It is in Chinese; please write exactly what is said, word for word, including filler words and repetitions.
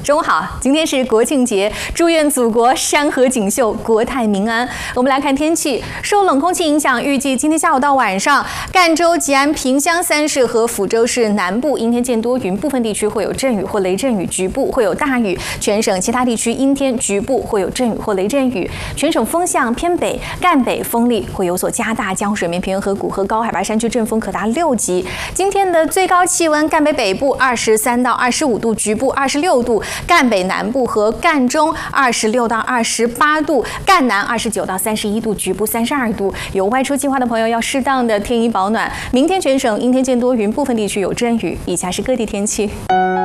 中午好，今天是国庆节，祝愿祖国山河锦绣，国泰民安。我们来看天气，受冷空气影响，预计今天下午到晚上，赣州、吉安、萍乡三市和抚州市南部阴天见多云，部分地区会有阵雨或雷阵雨，局部会有大雨。全省其他地区阴天，局部会有阵雨或雷阵雨。全省风向偏北，赣北风力会有所加大，江水面平原河谷和高海拔山区阵风可达六级。今天的最高气温，赣北北部二十三到二十五度，局部二十六度；赣北南部和赣中二十六到二十八度，赣南二十九到三十一度，局部三十二度。有外出计划的朋友要适当的添衣保暖。明天全省阴天见多云，部分地区有阵雨。以下是各地天气。